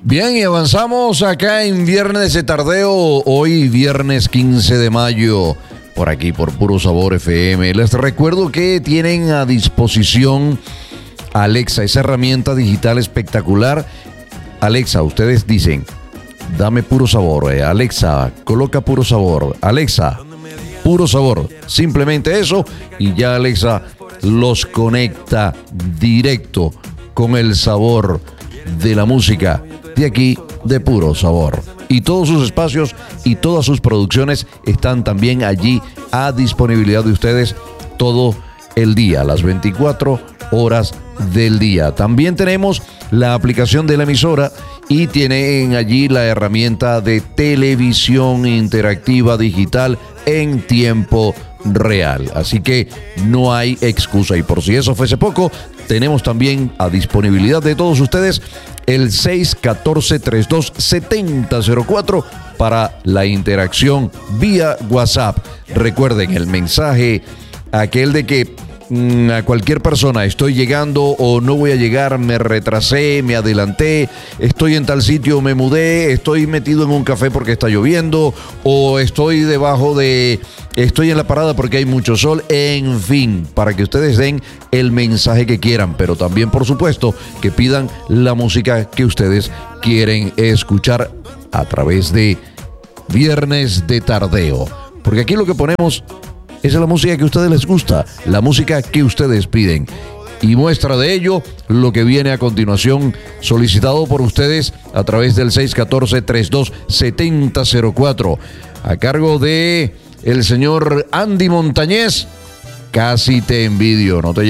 Bien, y avanzamos acá en Viernes de Tardeo, hoy viernes 15 de mayo, por aquí, por Puro Sabor FM. Les recuerdo que tienen a disposición Alexa, esa herramienta digital espectacular. Alexa, ustedes dicen, dame Puro Sabor. Alexa, coloca Puro Sabor. Alexa, Puro Sabor. Simplemente eso y ya Alexa los conecta directo con el sabor de la música de aquí, de Puro Sabor. Y todos sus espacios y todas sus producciones están también allí a disponibilidad de ustedes todo el día, las 24 horas del día. También tenemos la aplicación de la emisora y tienen allí la herramienta de televisión interactiva digital en tiempo real. Así que no hay excusa. Y por si eso fuese poco, tenemos también a disponibilidad de todos ustedes el 614-327004 para la interacción vía WhatsApp. Recuerden el mensaje aquel de que a cualquier persona, estoy llegando o no voy a llegar, me retrasé, me adelanté, estoy en tal sitio, me mudé, estoy metido en un café porque está lloviendo, o estoy estoy en la parada porque hay mucho sol, en fin, para que ustedes den el mensaje que quieran, pero también, por supuesto, que pidan la música que ustedes quieren escuchar a través de Viernes de Tardeo, porque aquí lo que ponemos es la música que a ustedes les gusta, la música que ustedes piden. Y muestra de ello lo que viene a continuación, solicitado por ustedes a través del 614-327004, a cargo de el señor Andy Montañez. Casi te envidio, no te